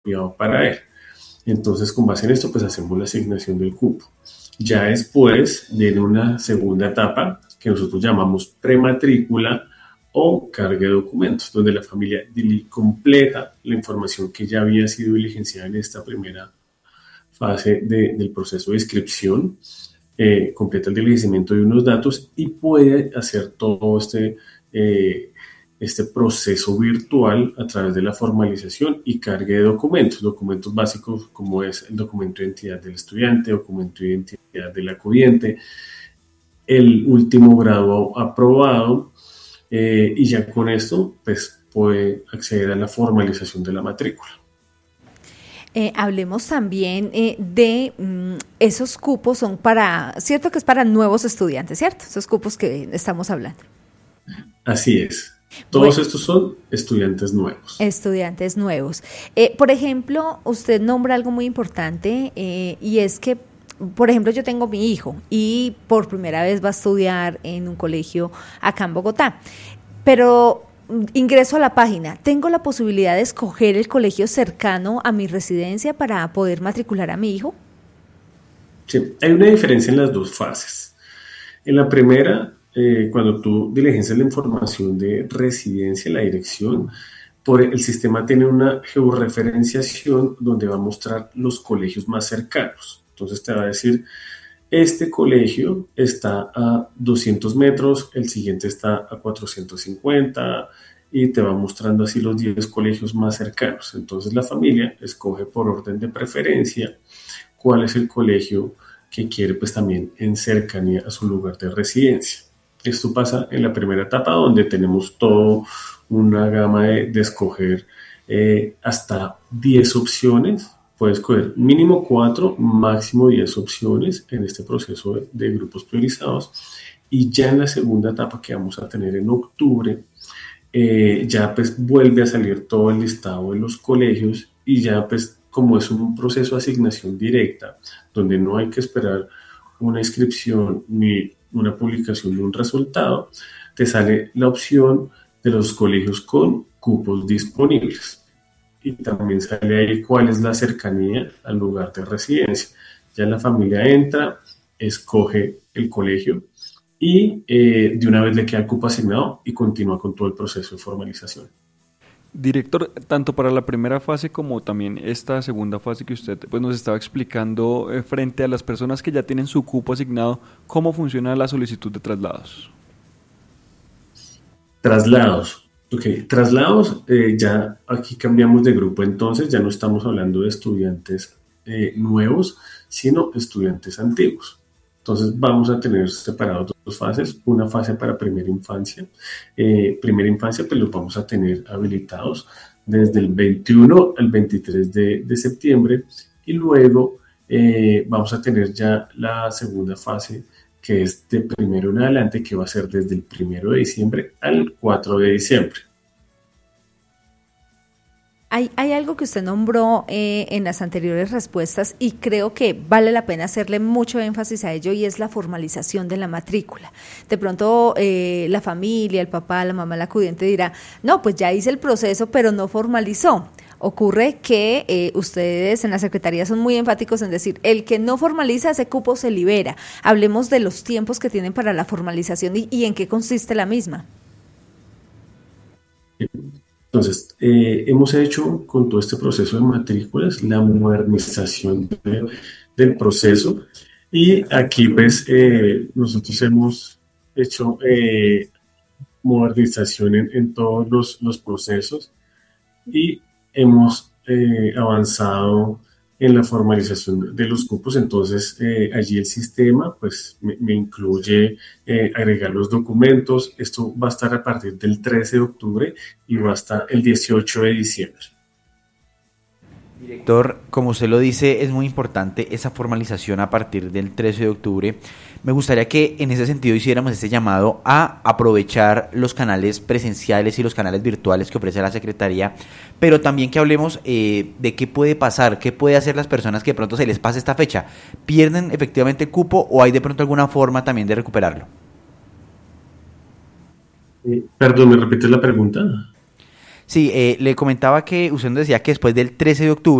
apropiado para él. Entonces, con base en esto, pues hacemos la asignación del cupo. Ya después viene una segunda etapa que nosotros llamamos prematrícula o carga de documentos, donde la familia completa la información que ya había sido diligenciada en esta primera fase del proceso de inscripción, completa el diligenciamiento de unos datos y puede hacer todo este proceso virtual a través de la formalización y carga de documentos básicos como es el documento de identidad del estudiante, documento de identidad del acudiente, el último grado aprobado, y ya con esto pues puede acceder a la formalización de la matrícula. Hablemos también de esos cupos son para, cierto que es para nuevos estudiantes, ¿cierto? Esos cupos que estamos hablando. Así es. Todos estos son estudiantes nuevos. Estudiantes nuevos. Por ejemplo, usted nombra algo muy importante y es que, por ejemplo, yo tengo mi hijo y por primera vez va a estudiar en un colegio acá en Bogotá, pero ingreso a la página, ¿tengo la posibilidad de escoger el colegio cercano a mi residencia para poder matricular a mi hijo? Sí, hay una diferencia en las dos fases. En la primera, cuando tú diligencias la información de residencia, la dirección, el sistema tiene una georreferenciación donde va a mostrar los colegios más cercanos. Entonces te va a decir, este colegio está a 200 metros, el siguiente está a 450 y te va mostrando así los 10 colegios más cercanos. Entonces la familia escoge por orden de preferencia cuál es el colegio que quiere pues también en cercanía a su lugar de residencia. Esto pasa en la primera etapa donde tenemos toda una gama de escoger hasta 10 opciones. Puedes escoger mínimo 4, máximo 10 opciones en este proceso de grupos priorizados. Y ya en la segunda etapa que vamos a tener en octubre, ya pues vuelve a salir todo el listado de los colegios y ya pues como es un proceso de asignación directa, donde no hay que esperar una inscripción ni una publicación de un resultado, te sale la opción de los colegios con cupos disponibles. Y también sale ahí cuál es la cercanía al lugar de residencia. Ya la familia entra, escoge el colegio y de una vez le queda el cupo asignado y continúa con todo el proceso de formalización. Director, tanto para la primera fase como también esta segunda fase que usted pues, nos estaba explicando frente a las personas que ya tienen su cupo asignado, ¿cómo funciona la solicitud de traslados? Traslados. Ok, traslados, ya aquí cambiamos de grupo, entonces ya no estamos hablando de estudiantes nuevos, sino estudiantes antiguos. Entonces vamos a tener separados dos fases, una fase para primera infancia. Primera infancia pues los vamos a tener habilitados desde el 21 al 23 de septiembre y luego vamos a tener ya la segunda fase que es de primero en adelante, que va a ser desde el 1 de diciembre al 4 de diciembre. Hay algo que usted nombró en las anteriores respuestas y creo que vale la pena hacerle mucho énfasis a ello y es la formalización de la matrícula. De pronto la familia, el papá, la mamá, el acudiente dirá, no, pues ya hice el proceso pero no formalizó. Ocurre que ustedes en la Secretaría son muy enfáticos en decir, el que no formaliza ese cupo se libera. Hablemos de los tiempos que tienen para la formalización y en qué consiste la misma. Entonces, hemos hecho con todo este proceso de matrículas la modernización del proceso y aquí pues nosotros hemos hecho modernización en todos los procesos y hemos avanzado en la formalización de los cupos. Entonces allí el sistema pues me incluye agregar los documentos. Esto va a estar a partir del 13 de octubre y va hasta el 18 de diciembre. Director, como usted lo dice, es muy importante esa formalización a partir del 13 de octubre. Me gustaría que en ese sentido hiciéramos este llamado a aprovechar los canales presenciales y los canales virtuales que ofrece la Secretaría, pero también que hablemos de qué puede pasar, qué puede hacer las personas que de pronto se les pase esta fecha. ¿Pierden efectivamente el cupo o hay de pronto alguna forma también de recuperarlo? Perdón, ¿me repites la pregunta? Sí, le comentaba que usted nos decía que después del 13 de octubre